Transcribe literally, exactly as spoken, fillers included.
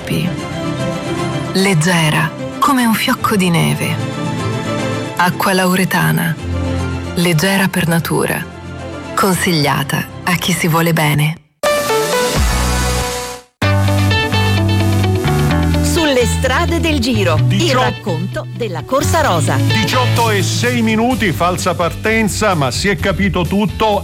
corpi. Leggera come un fiocco di neve. Acqua lauretana. Leggera per natura. Consigliata a chi si vuole bene. Sulle strade del Giro, diciotto il racconto della Corsa Rosa. diciotto e sei minuti, falsa partenza, ma si è capito tutto.